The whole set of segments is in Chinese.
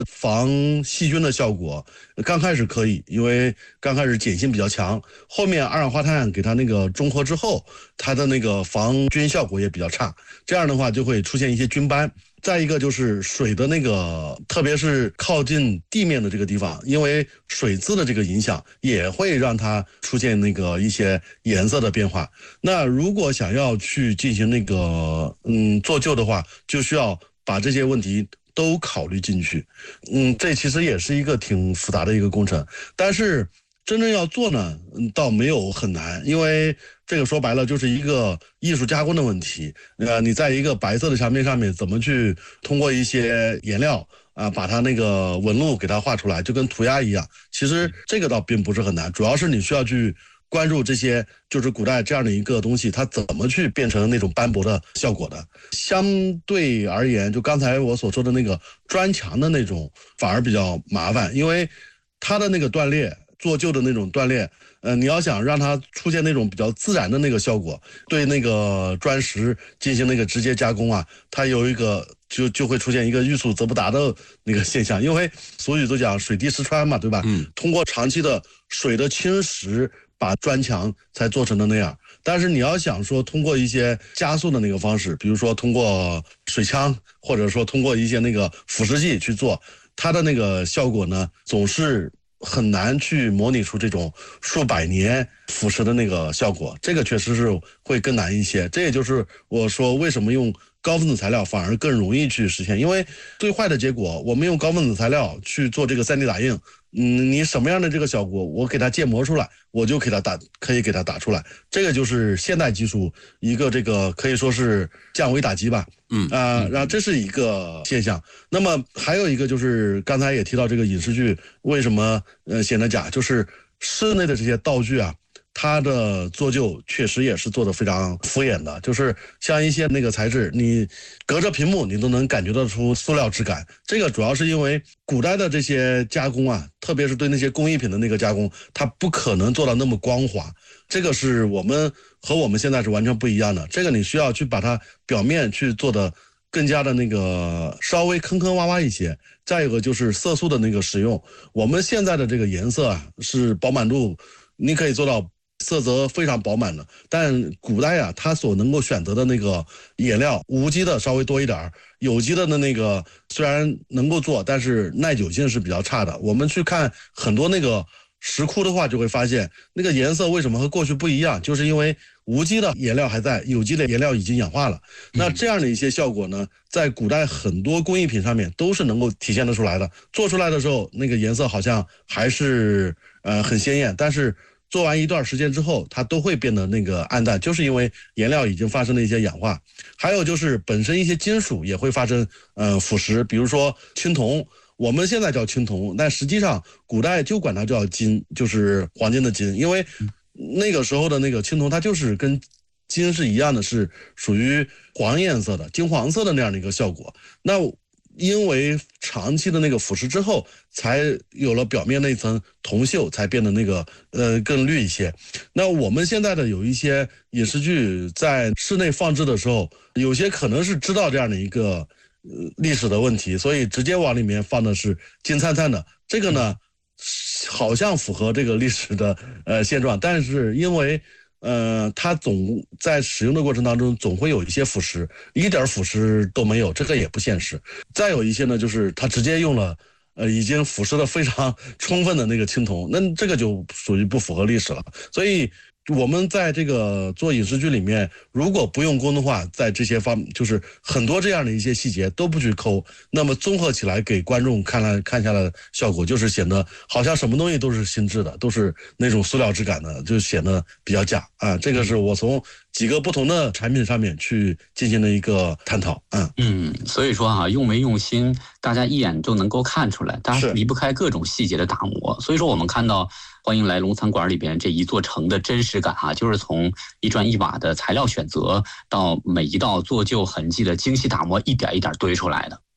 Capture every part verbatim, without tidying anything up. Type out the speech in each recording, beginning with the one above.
防细菌的效果，刚开始可以，因为刚开始碱性比较强，后面二氧化碳给它那个中和之后，它的那个防菌效果也比较差，这样的话就会出现一些菌斑。再一个就是水的那个，特别是靠近地面的这个地方，因为水渍的这个影响，也会让它出现那个一些颜色的变化。那如果想要去进行那个嗯做旧的话，就需要把这些问题都考虑进去。嗯，这其实也是一个挺复杂的一个工程，但是真正要做呢，嗯，倒没有很难，因为这个说白了就是一个艺术加工的问题。呃，你在一个白色的墙面上面，怎么去通过一些颜料啊，把它那个纹路给它画出来，就跟涂鸦一样。其实这个倒并不是很难，主要是你需要去关注这些，就是古代这样的一个东西，它怎么去变成那种斑驳的效果的。相对而言，就刚才我所说的那个砖墙的那种，反而比较麻烦，因为它的那个断裂。做旧的那种断裂，呃，你要想让它出现那种比较自然的那个效果，对那个砖石进行那个直接加工啊，它有一个就就会出现一个欲速则不达的那个现象，因为俗语都讲水滴石穿嘛，对吧？嗯，通过长期的水的侵蚀，把砖墙才做成的那样。但是你要想说通过一些加速的那个方式，比如说通过水枪，或者说通过一些那个腐蚀剂去做，它的那个效果呢，总是很难去模拟出这种数百年腐蚀的那个效果，这个确实是会更难一些。这也就是我说为什么用高分子材料反而更容易去实现，因为最坏的结果，我们用高分子材料去做这个 三 D 打印，嗯，你什么样的这个效果，我给它建模出来，我就给它打，可以给它打出来。这个就是现代技术一个这个可以说是降维打击吧。嗯啊、呃，然后这是一个现象。那么还有一个就是刚才也提到这个影视剧为什么呃显得假，就是室内的这些道具啊，它的做旧确实也是做的非常敷衍的，就是像一些那个材质，你隔着屏幕你都能感觉得出塑料质感。这个主要是因为古代的这些加工啊，特别是对那些工艺品的那个加工，它不可能做到那么光滑。这个是我们和我们现在是完全不一样的。这个你需要去把它表面去做的更加的那个稍微坑坑洼洼一些。再一个就是色素的那个使用，我们现在的这个颜色啊是饱满度，你可以做到色泽非常饱满的，但古代啊，它所能够选择的那个颜料，无机的稍微多一点，有机的的那个虽然能够做，但是耐久性是比较差的。我们去看很多那个石窟的话，就会发现那个颜色为什么和过去不一样，就是因为无机的颜料还在，有机的颜料已经氧化了。那这样的一些效果呢，在古代很多工艺品上面都是能够体现得出来的。做出来的时候，那个颜色好像还是呃很鲜艳，但是做完一段时间之后，它都会变得那个暗淡，就是因为颜料已经发生了一些氧化。还有就是本身一些金属也会发生呃腐蚀，比如说青铜。我们现在叫青铜，但实际上古代就管它叫金，就是黄金的金，因为那个时候的那个青铜它就是跟金是一样的，是属于黄颜色的、金黄色的那样的一个效果。那因为长期的那个腐蚀之后，才有了表面那层铜锈，才变得那个呃更绿一些。那我们现在的有一些影视剧在室内放置的时候，有些可能是知道这样的一个呃历史的问题，所以直接往里面放的是金灿灿的。这个呢，好像符合这个历史的呃现状，但是因为呃，它总在使用的过程当中总会有一些腐蚀，一点腐蚀都没有，这个也不现实。再有一些呢，就是它直接用了呃已经腐蚀的非常充分的那个青铜，那这个就属于不符合历史了。所以我们在这个做影视剧里面，如果不用功的话，在这些方就是很多这样的一些细节都不去抠，那么综合起来给观众看来看下来的效果，就是显得好像什么东西都是新制的，都是那种塑料质感的，就显得比较假啊。这个是我从几个不同的产品上面去进行了一个探讨。嗯嗯，所以说哈、啊，用没用心，大家一眼就能够看出来，大家离不开各种细节的打磨。所以说我们看到欢迎来龙餐馆里边这一座城的真实感啊，就是从一砖一瓦的材料选择到每一道做旧痕迹的精细打磨，一点一点堆出来的。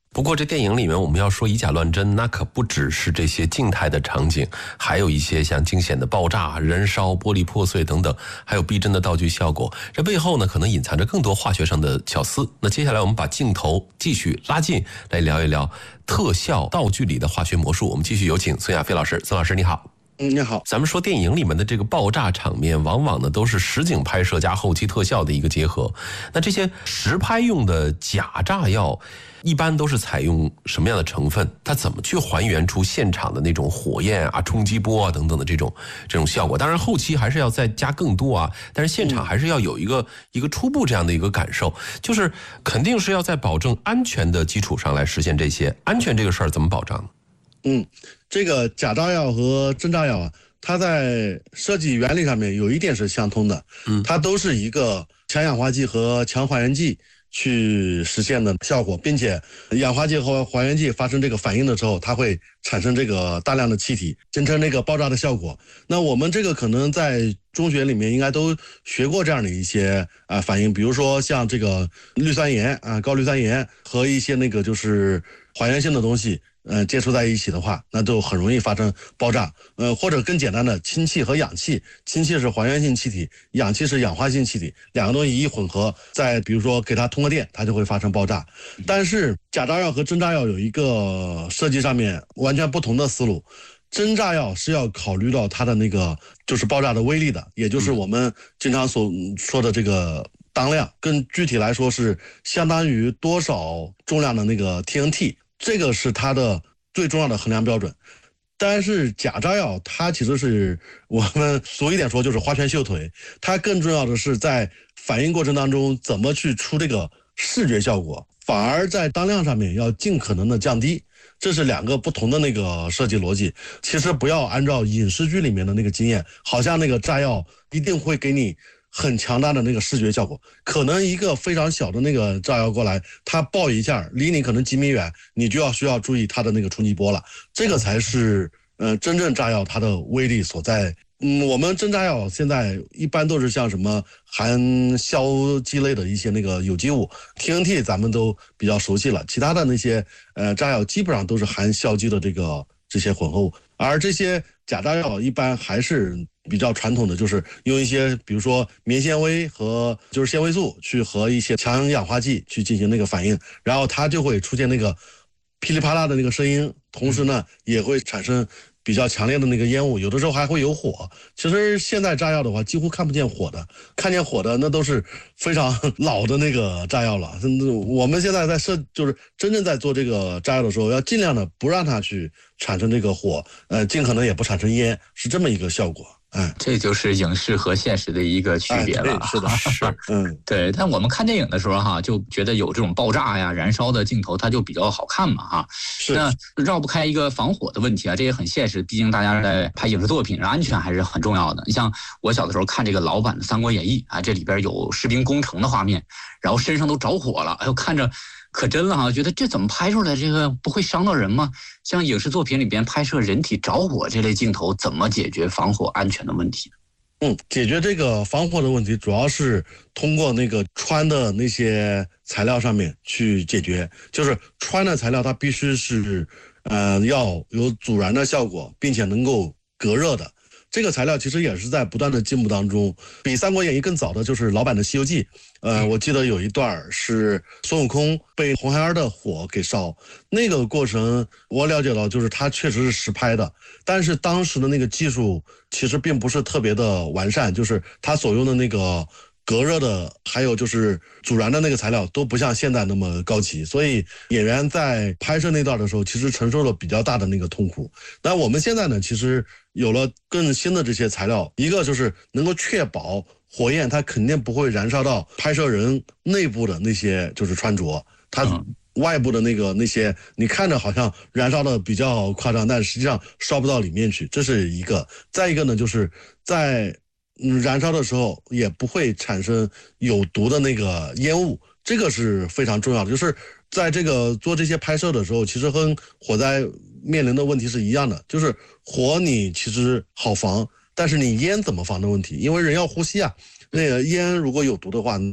不过这电影里面我们要说以假乱真，那可不只是这些静态的场景，还有一些像惊险的爆炸、燃烧、玻璃破碎等等，还有逼真的道具效果。这背后呢，可能隐藏着更多化学上的巧思。那接下来我们把镜头继续拉近，来聊一聊特效道具里的化学魔术。我们继续有请孙亚飞老师。孙老师你好。 嗯，你好。 咱们说电影里面的这个爆炸场面，往往呢都是实景拍摄加后期特效的一个结合。那这些实拍用的假炸药，一般都是采用什么样的成分？它怎么去还原出现场的那种火焰啊、冲击波啊等等的这种这种效果？当然后期还是要再加更多啊，但是现场还是要有一个、嗯、一个初步这样的一个感受，就是肯定是要在保证安全的基础上来实现这些。安全这个事儿怎么保障？ 嗯，这个假炸药和真炸药啊，它在设计原理上面有一点是相通的，嗯，它都是一个强氧化剂和强还原剂去实现的效果，并且氧化剂和还原剂发生这个反应的时候，它会产生这个大量的气体，形成那个爆炸的效果。那我们这个可能在中学里面应该都学过这样的一些啊反应，比如说像这个氯酸盐啊、高氯酸盐和一些那个就是还原性的东西。呃，接触在一起的话，那就很容易发生爆炸。呃，或者更简单的氢气和氧气，氢气是还原性气体，氧气是氧化性气体，两个东西一混合，再比如说给它通个电，它就会发生爆炸。但是假炸药和真炸药有一个设计上面完全不同的思路。真炸药是要考虑到它的那个就是爆炸的威力的，也就是我们经常所说的这个当量，更具体来说是相当于多少重量的那个 T N T。这个是它的最重要的衡量标准。但是假炸药它其实是我们俗一点说就是花拳绣腿，它更重要的是在反应过程当中怎么去出这个视觉效果，反而在当量上面要尽可能的降低。这是两个不同的那个设计逻辑。其实不要按照影视剧里面的那个经验，好像那个炸药一定会给你很强大的那个视觉效果，可能一个非常小的那个炸药过来，它爆一下，离你可能几米远，你就要需要注意它的那个冲击波了。这个才是呃真正炸药它的威力所在。嗯，我们真炸药现在一般都是像什么含硝基类的一些那个有机物 T N T 咱们都比较熟悉了，其他的那些呃炸药基本上都是含硝基的这个这些混合物，而这些假炸药一般还是比较传统的，就是用一些比如说棉纤维和就是纤维素去和一些强氧化剂去进行那个反应，然后它就会出现那个噼里啪啦的那个声音，同时呢也会产生比较强烈的那个烟雾，有的时候还会有火。其实现在炸药的话几乎看不见火的，看见火的那都是非常老的那个炸药了。我们现在在设就是真正在做这个炸药的时候，要尽量的不让它去产生这个火，呃，尽可能也不产生烟，是这么一个效果。嗯， 这就是影视和现实的一个区别了。 哎、是的，是，嗯， 对。但我们看电影的时候哈，就觉得有这种爆炸呀、燃烧的镜头，它就比较好看嘛，哈。 是。 那绕不开一个防火的问题啊，这也很现实。毕竟大家在拍影视作品，安全还是很重要的。你像我小的时候看这个老版的《三国演义》啊，这里边有士兵攻城的画面，然后身上都着火了，哎呦，看着可真了哈，觉得这怎么拍出来？这个不会伤到人吗？像影视作品里边拍摄人体着火这类镜头，怎么解决防火安全的问题？ 嗯，解决这个防火的问题，主要是通过那个穿的那些材料上面去解决。就是穿的材料，它必须是呃要有阻燃的效果，并且能够隔热的。这个材料其实也是在不断的进步当中。比《三国演义》更早的就是老版的《西游记》，呃，我记得有一段是孙悟空被红孩儿的火给烧，那个过程我了解到，就是它确实是实拍的，但是当时的那个技术其实并不是特别的完善，就是它所用的那个隔热的，还有就是阻燃的那个材料都不像现在那么高级，所以演员在拍摄那段的时候，其实承受了比较大的那个痛苦。那我们现在呢，其实有了更新的这些材料，一个就是能够确保火焰它肯定不会燃烧到拍摄人内部的那些就是穿着，它外部的那个那些你看着好像燃烧的比较夸张，但实际上烧不到里面去，这是一个。再一个呢，就是在嗯，燃烧的时候也不会产生有毒的那个烟雾，这个是非常重要的。就是在这个做这些拍摄的时候，其实跟火灾面临的问题是一样的，就是火你其实好防，但是你烟怎么防的问题，因为人要呼吸啊，那个烟如果有毒的话，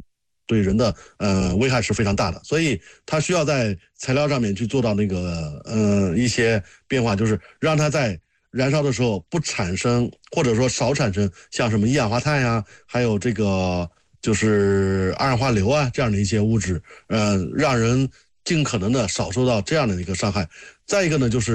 对人的呃危害是非常大的，所以它需要在材料上面去做到那个呃一些变化，就是让它在燃烧的时候不产生，或者说少产生像什么一氧化碳呀，还有这个就是二氧化硫啊这样的一些物质，呃，让人尽可能的少受到这样的一个伤害。再一个呢，就是